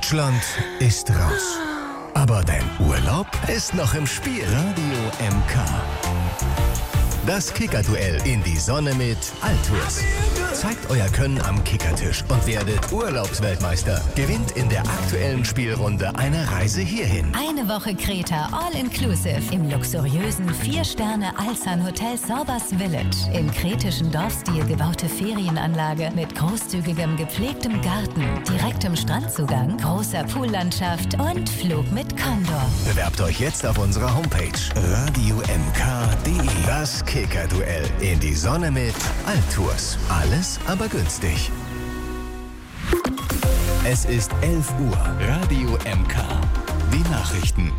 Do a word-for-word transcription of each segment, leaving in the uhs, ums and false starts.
Deutschland ist raus. Aber dein Urlaub ist noch im Spiel. Radio M K. Das Kickerduell in die Sonne mit Altours. Zeigt euer Können am Kickertisch und werdet Urlaubsweltmeister. Gewinnt in der aktuellen Spielrunde eine Reise hierhin. Eine Woche Kreta All-Inclusive im luxuriösen vier Sterne Alsan Hotel Sorbas Village. Im kretischen Dorfstil gebaute Ferienanlage mit großzügigem gepflegtem Garten, direktem Strandzugang, großer Poollandschaft und Flug mit Condor. Bewerbt euch jetzt auf unserer Homepage radio m k punkt d e. Das Kickerduell in die Sonne mit Altours. Alles aber günstig. Es ist elf Uhr. Radio M K. Die Nachrichten.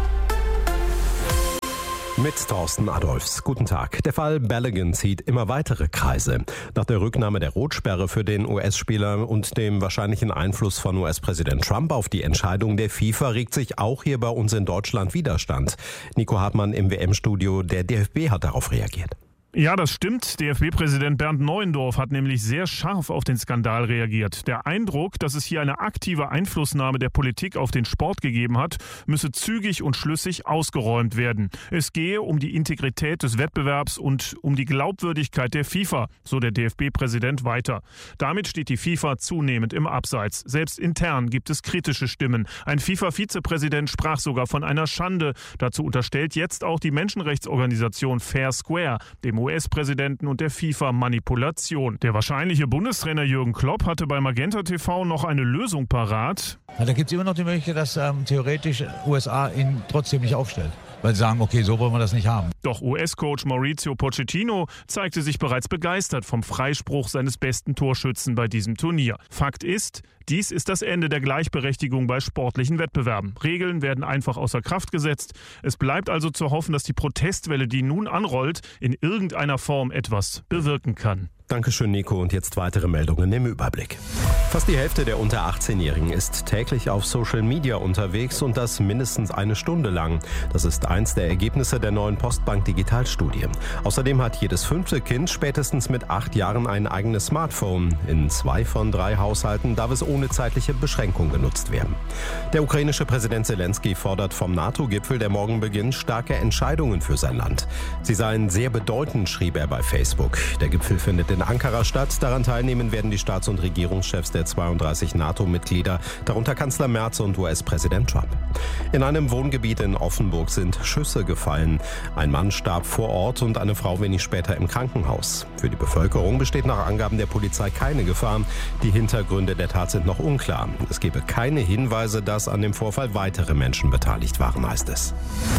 Mit Thorsten Adolfs. Guten Tag. Der Fall Balogun zieht immer weitere Kreise. Nach der Rücknahme der Rotsperre für den U S-Spieler und dem wahrscheinlichen Einfluss von U S-Präsident Trump auf die Entscheidung der FIFA regt sich auch hier bei uns in Deutschland Widerstand. Nico Hartmann im W M-Studio. Der D F B hat darauf reagiert. Ja, das stimmt. D F B-Präsident Bernd Neuendorf hat nämlich sehr scharf auf den Skandal reagiert. Der Eindruck, dass es hier eine aktive Einflussnahme der Politik auf den Sport gegeben hat, müsse zügig und schlüssig ausgeräumt werden. Es gehe um die Integrität des Wettbewerbs und um die Glaubwürdigkeit der FIFA, so der D F B-Präsident weiter. Damit steht die FIFA zunehmend im Abseits. Selbst intern gibt es kritische Stimmen. Ein FIFA-Vizepräsident sprach sogar von einer Schande. Dazu unterstellt jetzt auch die Menschenrechtsorganisation Fair Square, dem U S-Präsidenten und der FIFA Manipulation. Der wahrscheinliche Bundestrainer Jürgen Klopp hatte bei Magenta T V noch eine Lösung parat. Ja, da gibt es immer noch die Möglichkeit, dass ähm, theoretisch U S A ihn trotzdem nicht aufstellt. Weil sie sagen, okay, so wollen wir das nicht haben. Doch U S-Coach Mauricio Pochettino zeigte sich bereits begeistert vom Freispruch seines besten Torschützen bei diesem Turnier. Fakt ist, dies ist das Ende der Gleichberechtigung bei sportlichen Wettbewerben. Regeln werden einfach außer Kraft gesetzt. Es bleibt also zu hoffen, dass die Protestwelle, die nun anrollt, in irgendeiner Form etwas bewirken kann. Dankeschön, Nico. Und jetzt weitere Meldungen im Überblick. Fast die Hälfte der unter achtzehn-Jährigen ist täglich auf Social Media unterwegs und das mindestens eine Stunde lang. Das ist eins der Ergebnisse der neuen Postbank Digitalstudie. Außerdem hat jedes fünfte Kind spätestens mit acht Jahren ein eigenes Smartphone. In zwei von drei Haushalten darf es ohne zeitliche Beschränkung genutzt werden. Der ukrainische Präsident Zelensky fordert vom NATO-Gipfel, der morgen beginnt, starke Entscheidungen für sein Land. Sie seien sehr bedeutend, schrieb er bei Facebook. Der Gipfel findet in Ankara statt. Daran teilnehmen werden die Staats- und Regierungschefs der zweiunddreißig NATO-Mitglieder, darunter Kanzler Merz und U S-Präsident Trump. In einem Wohngebiet in Offenburg sind Schüsse gefallen. Ein Mann starb vor Ort und eine Frau wenig später im Krankenhaus. Für die Bevölkerung besteht nach Angaben der Polizei keine Gefahr. Die Hintergründe der Tat sind noch unklar. Es gebe keine Hinweise, dass an dem Vorfall weitere Menschen beteiligt waren, heißt es.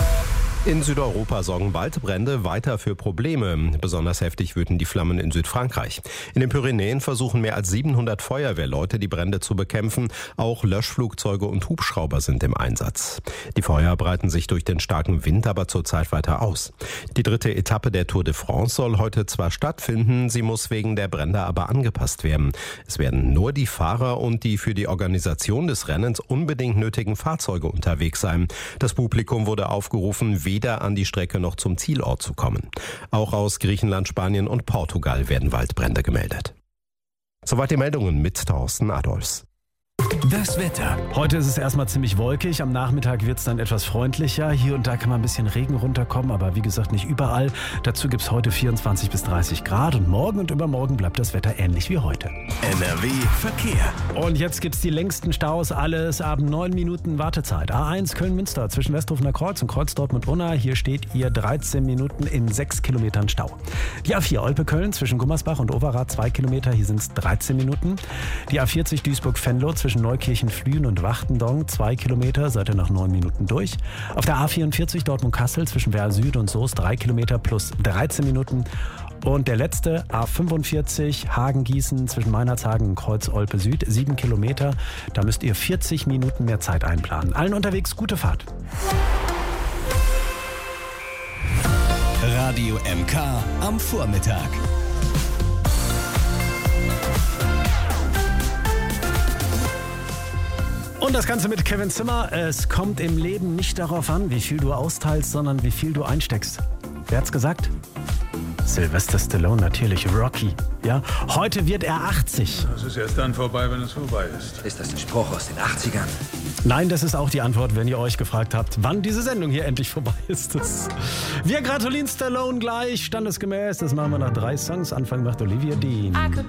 In Südeuropa sorgen Waldbrände weiter für Probleme. Besonders heftig wüten die Flammen in Südfrankreich. In den Pyrenäen versuchen mehr als siebenhundert Feuerwehrleute, die Brände zu bekämpfen. Auch Löschflugzeuge und Hubschrauber sind im Einsatz. Die Feuer breiten sich durch den starken Wind aber zurzeit weiter aus. Die dritte Etappe der Tour de France soll heute zwar stattfinden, sie muss wegen der Brände aber angepasst werden. Es werden nur die Fahrer und die für die Organisation des Rennens unbedingt nötigen Fahrzeuge unterwegs sein. Das Publikum wurde aufgerufen, weder an die Strecke noch zum Zielort zu kommen. Auch aus Griechenland, Spanien und Portugal werden Waldbrände gemeldet. Soweit die Meldungen mit Thorsten Adolfs. Das Wetter. Heute ist es erstmal ziemlich wolkig, am Nachmittag wird es dann etwas freundlicher. Hier und da kann mal ein bisschen Regen runterkommen, aber wie gesagt nicht überall. Dazu gibt es heute vierundzwanzig bis dreißig Grad und morgen und übermorgen bleibt das Wetter ähnlich wie heute. N R W Verkehr. Und jetzt gibt es die längsten Staus, alles ab neun Minuten Wartezeit. A eins Köln-Münster zwischen Westrufener Kreuz und Kreuz Dortmund-Unna. Hier steht ihr dreizehn Minuten in sechs Kilometern Stau. Die A vier Olpe-Köln zwischen Gummersbach und Overath zwei Kilometer, hier sind es dreizehn Minuten. Die A vierzig Duisburg-Venlo zwischen Neukirchen-Flühen und Wachtendonk, zwei Kilometer, seid ihr nach neun Minuten durch. Auf der A vierundvierzig Dortmund-Kassel zwischen Werl Süd und Soest, drei Kilometer plus dreizehn Minuten. Und der letzte, A fünfundvierzig Hagen-Gießen zwischen Meinerzhagen und Kreuz-Olpe Süd, sieben Kilometer. Da müsst ihr vierzig Minuten mehr Zeit einplanen. Allen unterwegs gute Fahrt. Radio M K am Vormittag. Und das Ganze mit Kevin Zimmer. Es kommt im Leben nicht darauf an, wie viel du austeilst, sondern wie viel du einsteckst. Wer hat's gesagt? Sylvester Stallone natürlich, Rocky. Ja, heute wird er achtzig. Das ist erst dann vorbei, wenn es vorbei ist. Ist das ein Spruch aus den achtzigern? Nein, das ist auch die Antwort, wenn ihr euch gefragt habt, wann diese Sendung hier endlich vorbei ist. Das wir gratulieren Stallone gleich, standesgemäß. Das machen wir nach drei Songs. Anfang macht Olivia Dean.